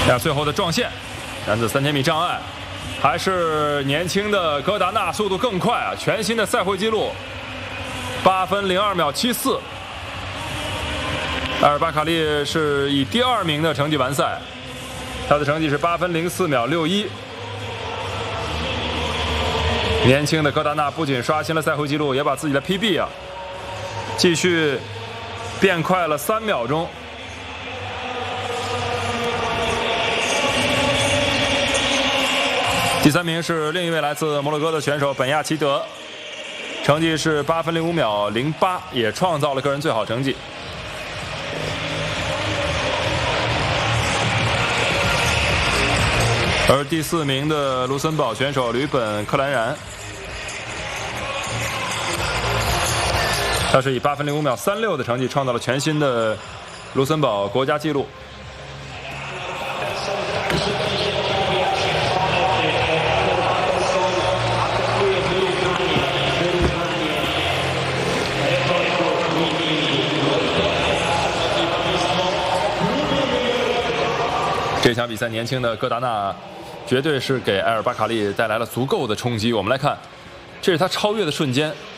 最后的撞线，男子3000米障碍，还是年轻的戈达纳速度更快啊！全新的赛会纪录，8分02秒74。埃尔巴卡利是以第2名的成绩完赛，他的成绩是8分04秒61。年轻的戈达纳不仅刷新了赛会纪录，也把自己的 PB 继续变快了3秒钟。第3名是另一位来自摩洛哥的选手本亚奇德，成绩是8分05秒08，也创造了个人最好成绩。而第4名的卢森堡选手吕本克兰然，他是以8分05秒36的成绩创造了全新的卢森堡国家纪录。这场比赛，年轻的戈达纳绝对是给埃尔巴卡利带来了足够的冲击。我们来看，这是他超越的瞬间，